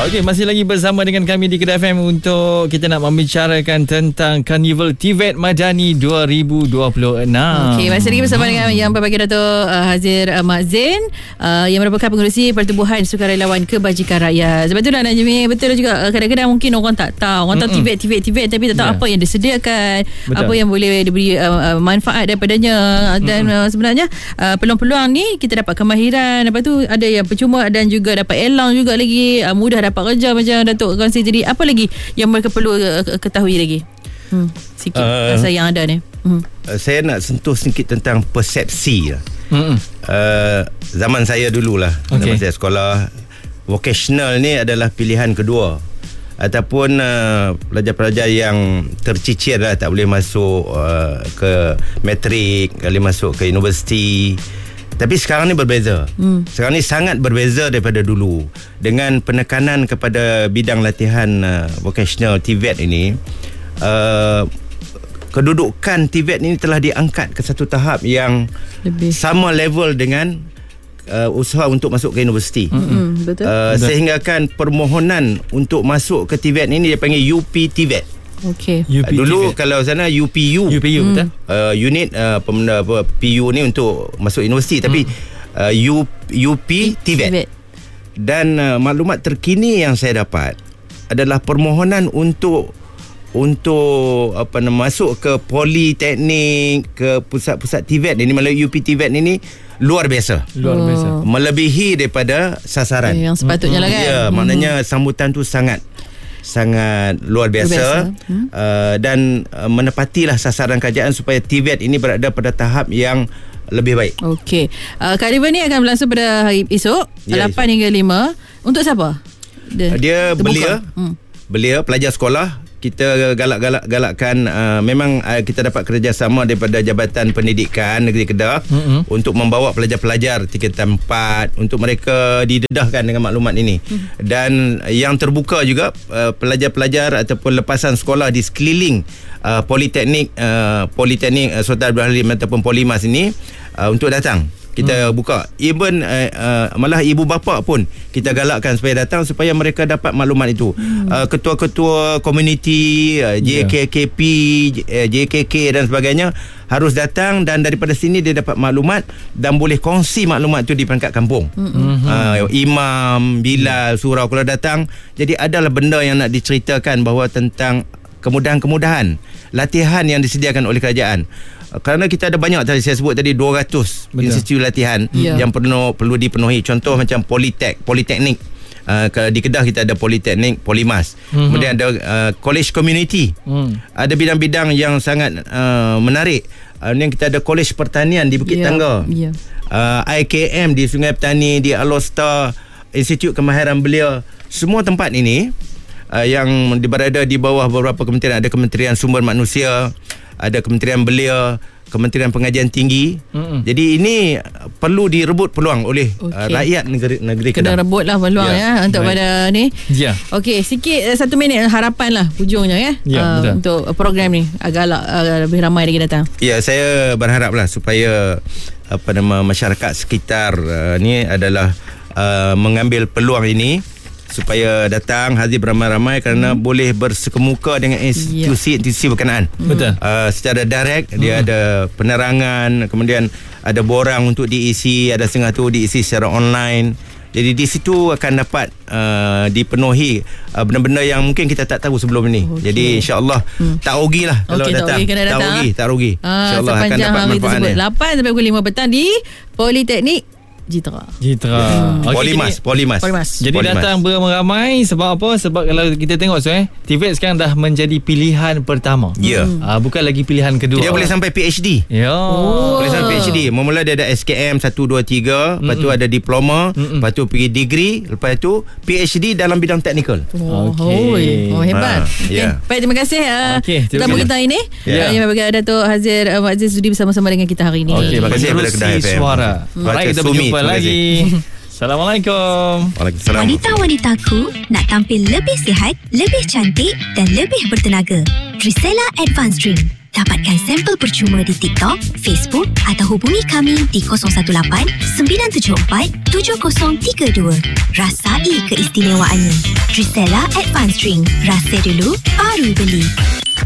Okey, masih lagi bersama dengan kami di Kedah FM untuk kita nak membicarakan tentang Karnival TVET Madani 2026. Okey, masih lagi bersama dengan Yang Berbahagia Dato' Hazir Mak Zain yang merupakan pengerusi Pertubuhan Sukarelawan Kebajikan Rakyat. Sebab tu nak Najmi, betul juga kadang-kadang mungkin orang tak tahu. Orang tahu TVET tapi tak tahu apa yang disediakan, apa yang boleh diberi manfaat daripadanya. Dan sebenarnya peluang-peluang ni kita dapat kemahiran, lepas tu ada yang percuma dan juga dapat elang juga lagi, mudah dapat kerja macam Datuk kongsi. Jadi apa lagi yang mereka perlu ketahui lagi? Sikit rasa yang ada ni. Saya nak sentuh sedikit tentang persepsi lah. Zaman saya dululah, zaman saya sekolah, vocational ni adalah pilihan kedua. Ataupun pelajar-pelajar yang tercicir lah, tak boleh masuk ke matrik, boleh masuk ke universiti. Tapi sekarang ni berbeza. Sekarang ni sangat berbeza daripada dulu. Dengan penekanan kepada bidang latihan vocational TVET ini, kedudukan TVET ini telah diangkat ke satu tahap yang sama level dengan usaha untuk masuk ke universiti. Betul. Sehinggakan permohonan untuk masuk ke TVET ini dia panggil UP TVET. Okey. Dulu kalau sana UPU betul. Unit PU ni untuk masuk universiti, tapi UP TVET. Dan maklumat terkini yang saya dapat adalah permohonan untuk masuk ke politeknik, ke pusat-pusat TVET ini melalui UP TVET ini luar biasa. Melebihi daripada sasaran yang sepatutnya lah kan. Ya, maknanya sambutan tu sangat luar biasa. Dan menepatilah sasaran kerajaan supaya TVET ini berada pada tahap yang lebih baik. Okey. Karnival ni akan berlangsung pada hari esok, 8 hingga 5. Untuk siapa? Dia belia pelajar sekolah. Kita galakkan memang kita dapat kerjasama daripada Jabatan Pendidikan Negeri Kedah untuk membawa pelajar-pelajar tingkatan 4 untuk mereka didedahkan dengan maklumat ini. Dan yang terbuka juga pelajar-pelajar ataupun lepasan sekolah di sekeliling Politeknik Sultan Abdul Halim ataupun Polimas ini untuk datang. Kita buka, even malah ibu bapa pun kita galakkan supaya datang, supaya mereka dapat maklumat itu. Ketua-ketua komuniti, JKKP, JKK dan sebagainya harus datang, dan daripada sini dia dapat maklumat dan boleh kongsi maklumat itu di peringkat kampung. Imam, Bilal, surau kalau datang. Jadi adalah benda yang nak diceritakan bahawa tentang kemudahan-kemudahan latihan yang disediakan oleh kerajaan. Kerana kita ada banyak tadi saya sebut tadi 200 institusi latihan yang perlu dipenuhi. Contoh macam politeknik. Di Kedah kita ada politeknik Polimas. Kemudian ada college community. Ada bidang-bidang yang sangat menarik. Yang kita ada college pertanian di Bukit Tangga. IKM di Sungai Petani, di Alostar, Institut Kemahiran Belia. Semua tempat ini yang berada di bawah beberapa kementerian. Ada Kementerian Sumber Manusia, ada Kementerian Belia, Kementerian Pengajian Tinggi. Jadi ini perlu direbut peluang oleh rakyat negeri Kedah. Kena rebutlah peluang untuk pada ni. Okey, sikit 1 minit harapan lah hujungnya untuk program ni agak lebih ramai lagi datang. Ya, saya berharaplah supaya masyarakat sekitar ni adalah mengambil peluang ini supaya datang hadir beramai-ramai, kerana boleh bersekemuka dengan institusi berkenaan. Betul. Secara direct dia ada penerangan, kemudian ada borang untuk diisi, ada setengah tu diisi secara online. Jadi di situ akan dapat dipenuhi benda-benda yang mungkin kita tak tahu sebelum ini. Jadi insya-Allah tak rugilah kalau datang. Tak rugi. Insya-Allah akan dapat manfaatnya. 8 sampai pukul 5 petang di Politeknik Jitra. Polimas. Jadi datang beramai-ramai. Sebab apa? Sebab kalau kita tengok TVET sekarang dah menjadi pilihan pertama. Bukan lagi pilihan kedua. Dia boleh sampai PhD. Boleh sampai PhD. Mula dia ada SKM 1, 2, 3. Lepas tu ada diploma. Lepas tu pergi degree. Lepas tu PhD dalam bidang teknikal. Hebat. Baik, terima kasih tetamu kita hari ini. Yang berbagai Dato' Hazir Mak Zain sudi bersama-sama dengan kita hari ini. Terima kasih kepada Kedah FM. Suara. Baik, kita berjumpa lagi. Assalamualaikum. Waalaikumsalam. Wanita-wanitaku nak tampil lebih sihat, lebih cantik dan lebih bertenaga. Trisela Advanced Drink. Dapatkan sampel percuma di TikTok, Facebook atau hubungi kami di 018 974 7032. Rasai keistimewaannya. Trisela Advanced Drink. Rasa dulu, baru beli.